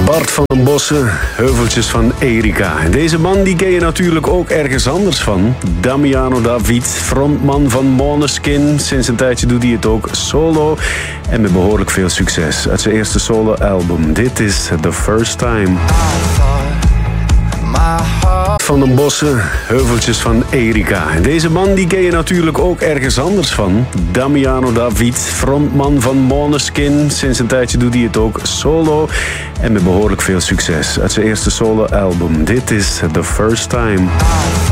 Bart van den Bossen, Heuveltjes van Erika. En deze man die ken je natuurlijk ook ergens anders van. Damiano David, frontman van Måneskin. Sinds een tijdje doet hij het ook solo. En met behoorlijk veel succes. Uit zijn eerste solo-album. Dit is The First Time. Van den Bossen, Heuveltjes van Erika. En deze man die ken je natuurlijk ook ergens anders van. Damiano David, frontman van Måneskin. Sinds een tijdje doet hij het ook solo. En met behoorlijk veel succes. Uit zijn eerste solo-album. Dit is The First Time.